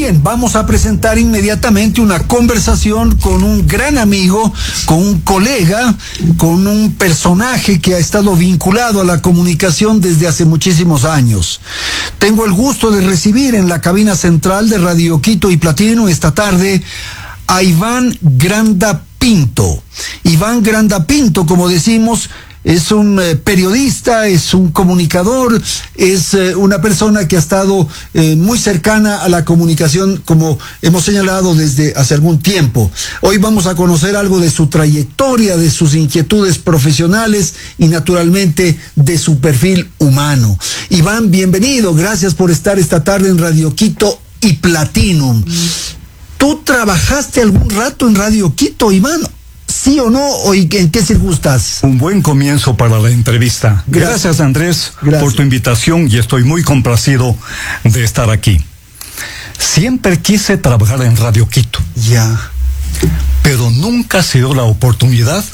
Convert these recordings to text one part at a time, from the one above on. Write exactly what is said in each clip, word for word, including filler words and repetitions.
bien, vamos a presentar inmediatamente una conversación con un gran amigo, con un colega, con un personaje que ha estado vinculado a la comunicación desde hace muchísimos años. Tengo el gusto de recibir en la cabina central de Radio Quito y Platino esta tarde a Iván Grandapinto. Iván Grandapinto, como decimos, es un eh, periodista, es un comunicador, es eh, una persona que ha estado eh, muy cercana a la comunicación, como hemos señalado desde hace algún tiempo. Hoy vamos a conocer algo de su trayectoria, de sus inquietudes profesionales y naturalmente de su perfil humano. Iván, bienvenido, gracias por estar esta tarde en Radio Quito y Platinum. ¿Tú trabajaste algún rato en Radio Quito, Iván? ¿Sí o no? ¿O en qué circunstancias? Un buen comienzo para la entrevista. Gracias, Gracias Andrés, Gracias. por tu invitación y estoy muy complacido de estar aquí. Siempre quise trabajar en Radio Quito. Ya. Pero nunca se dio la oportunidad,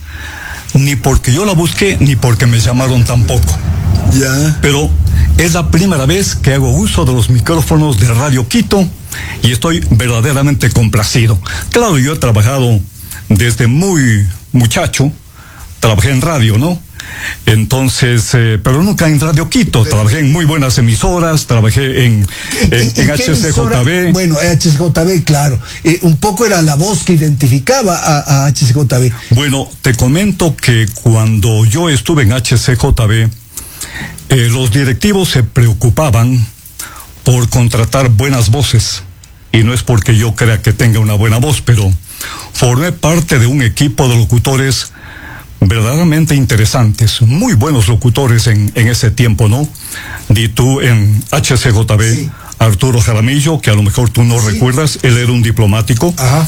ni porque yo la busqué, ni porque me llamaron tampoco. Ya. Pero es la primera vez que hago uso de los micrófonos de Radio Quito y estoy verdaderamente complacido. Claro, yo he trabajado desde muy muchacho, trabajé en radio, ¿no? Entonces, eh, pero nunca en Radio Quito, trabajé en muy buenas emisoras, trabajé en, en, en, en H C J B. Bueno, H C J B, claro. Eh, un poco era la voz que identificaba a, a H C J B. Bueno, te comento que cuando yo estuve en H C J B, eh, los directivos se preocupaban por contratar buenas voces. Y no es porque yo crea que tenga una buena voz, pero formé parte de un equipo de locutores verdaderamente interesantes, muy buenos locutores en, en ese tiempo, ¿no? Di tú en H C J B, sí. Arturo Jaramillo, que a lo mejor tú no sí. recuerdas, él era un diplomático. Ajá.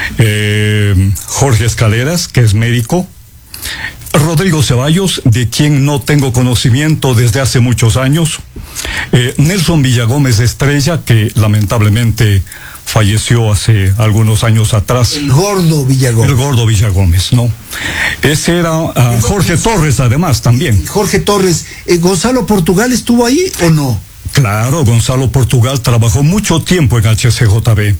Eh, Jorge Escaleras, que es médico. Rodrigo Ceballos, de quien no tengo conocimiento desde hace muchos años. Eh, Nelson Villagómez de Estrella, que lamentablemente falleció hace algunos años atrás. El gordo Villagómez. El gordo Villagómez, ¿no? Ese era uh, Jorge Torres, además, también. Jorge Torres. Eh, ¿Gonzalo Portugal estuvo ahí o no? Claro, Gonzalo Portugal trabajó mucho tiempo en H C J B.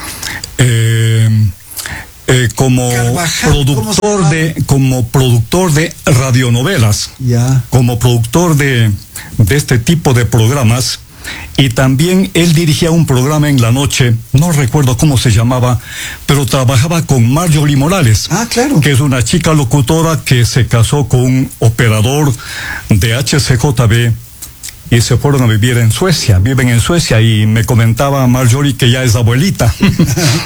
Eh... Eh, como Carvajal, productor de como productor de radionovelas, ya. como productor de, de este tipo de programas, y también él dirigía un programa en la noche, no recuerdo cómo se llamaba, pero trabajaba con Marjorie Morales, ah, claro. que es una chica locutora que se casó con un operador de H C J B y se fueron a vivir en Suecia, viven en Suecia, y me comentaba Marjorie que ya es abuelita.